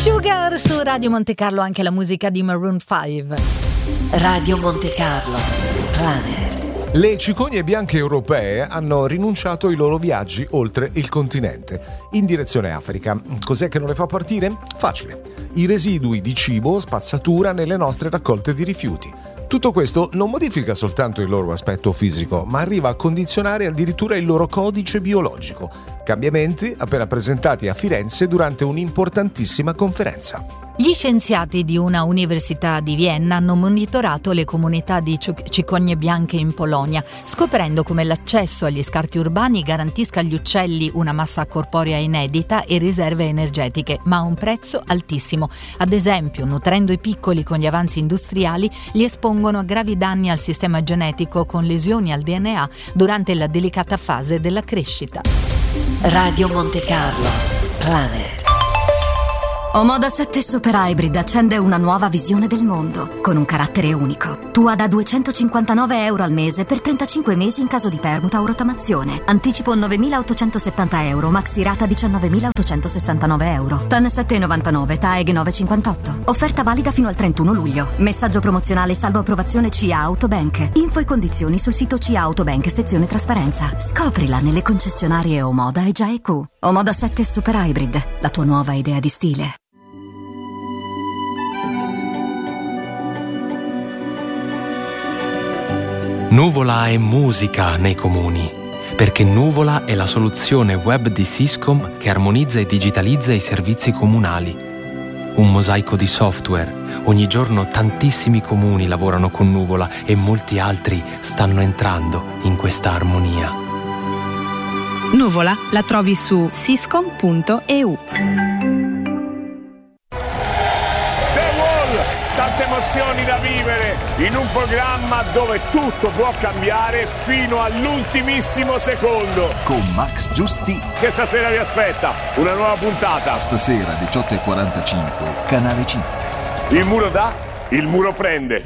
Sugar su Radio Monte Carlo, anche la musica di Maroon 5. Radio Monte Carlo, Planet. Le cicogne bianche europee hanno rinunciato ai loro viaggi oltre il continente, in direzione Africa. Cos'è che non le fa partire? Facile. I residui di cibo spazzatura nelle nostre raccolte di rifiuti. Tutto questo non modifica soltanto il loro aspetto fisico, ma arriva a condizionare addirittura il loro codice biologico. Cambiamenti appena presentati a Firenze durante un'importantissima conferenza. Gli scienziati di una università di Vienna hanno monitorato le comunità di cicogne bianche in Polonia, scoprendo come l'accesso agli scarti urbani garantisca agli uccelli una massa corporea inedita e riserve energetiche, ma a un prezzo altissimo. Ad esempio, nutrendo i piccoli con gli avanzi industriali, li espongono a gravi danni al sistema genetico con lesioni al DNA durante la delicata fase della crescita. Radio Monte Carlo, Planet. Omoda 7 Super Hybrid accende una nuova visione del mondo, con un carattere unico. Tua da €259 al mese per 35 mesi in caso di permuta o rottamazione. Anticipo €9.870, maxi rata €19.869. TAN 7,99, TAEG 9,58. Offerta valida fino al 31 luglio. Messaggio promozionale salvo approvazione CIA Autobank. Info e condizioni sul sito CIA Autobank, sezione trasparenza. Scoprila nelle concessionarie Omoda e Già EQ. Omoda 7 Super Hybrid, la tua nuova idea di stile. Nuvola è musica nei comuni, perché Nuvola è la soluzione web di Syscom che armonizza e digitalizza i servizi comunali. Un mosaico di software. Ogni giorno tantissimi comuni lavorano con Nuvola e molti altri stanno entrando in questa armonia. Nuvola la trovi su syscom.eu. Tante emozioni da vivere in un programma dove tutto può cambiare fino all'ultimissimo secondo. Con Max Giusti. Che stasera vi aspetta una nuova puntata. Stasera 18:45, Canale 5. Il muro dà, il muro prende.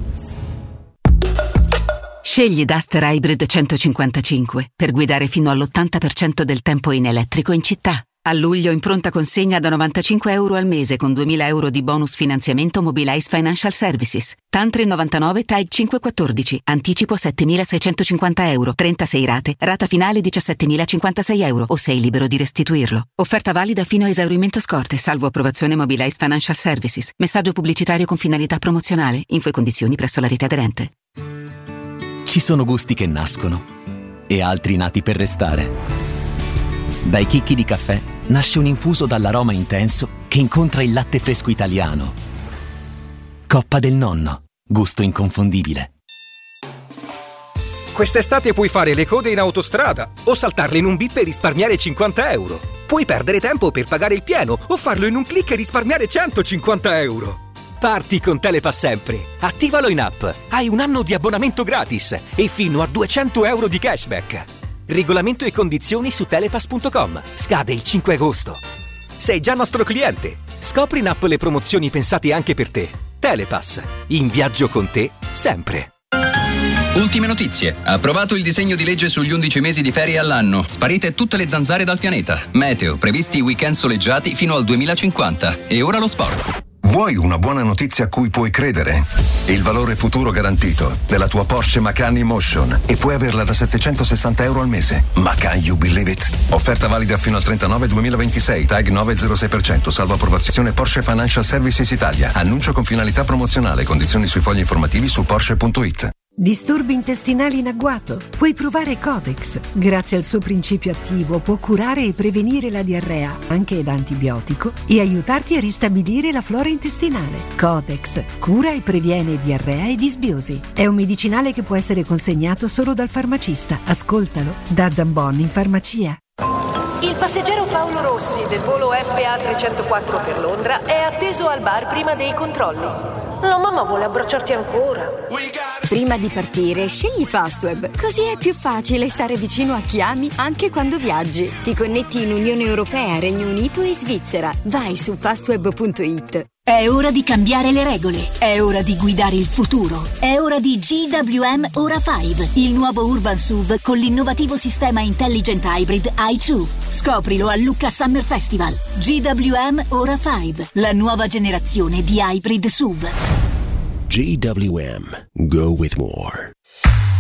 Scegli Duster Hybrid 155 per guidare fino all'80% del tempo in elettrico in città. A luglio in pronta consegna da €95 al mese con €2.000 di bonus finanziamento Mobilize Financial Services. TAN 3,99, TAEG 5,14. Anticipo €7.650. 36 rate. Rata finale €17.056 o sei libero di restituirlo. Offerta valida fino a esaurimento scorte, salvo approvazione Mobilize Financial Services. Messaggio pubblicitario con finalità promozionale. Info e condizioni presso la rete aderente. Ci sono gusti che nascono e altri nati per restare. Dai chicchi di caffè nasce un infuso dall'aroma intenso che incontra il latte fresco italiano. Coppa del Nonno, gusto inconfondibile. Quest'estate puoi fare le code in autostrada o saltarle in un bip e risparmiare €50. Puoi perdere tempo per pagare il pieno o farlo in un click e risparmiare €150. Parti con Telepass sempre. Attivalo in app. Hai un anno di abbonamento gratis e fino a €200 di cashback. Regolamento e condizioni su telepass.com. Scade il 5 agosto. Sei già nostro cliente? Scopri in app le promozioni pensate anche per te. Telepass. In viaggio con te, sempre. Ultime notizie. Approvato il disegno di legge sugli 11 mesi di ferie all'anno. Sparite tutte le zanzare dal pianeta. Meteo. Previsti weekend soleggiati fino al 2050. E ora lo sport. Vuoi una buona notizia a cui puoi credere? Il valore futuro garantito della tua Porsche Macan E-Motion e puoi averla da €760 al mese. Macan, you believe it? Offerta valida fino al 39/2026, TAG 9,06%, salvo approvazione Porsche Financial Services Italia. Annuncio con finalità promozionale, condizioni sui fogli informativi su Porsche.it. Disturbi intestinali in agguato? Puoi provare Codex. Grazie al suo principio attivo può curare e prevenire la diarrea, anche da antibiotico, e aiutarti a ristabilire la flora intestinale. Codex cura e previene diarrea e disbiosi. È un medicinale che può essere consegnato solo dal farmacista. Ascoltalo da Zambon in farmacia. Il passeggero Paolo Rossi del volo FA 304 per Londra è atteso al bar prima dei controlli. La mamma vuole abbracciarti ancora. Prima di partire, scegli Fastweb. Così è più facile stare vicino a chi ami anche quando viaggi. Ti connetti in Unione Europea, Regno Unito e Svizzera. Vai su fastweb.it. È ora di cambiare le regole, è ora di guidare il futuro, è ora di GWM Ora 5, il nuovo Urban SUV con l'innovativo sistema Intelligent Hybrid i2. Scoprilo a Lucca Summer Festival. GWM Ora 5, la nuova generazione di hybrid SUV. GWM, go with more.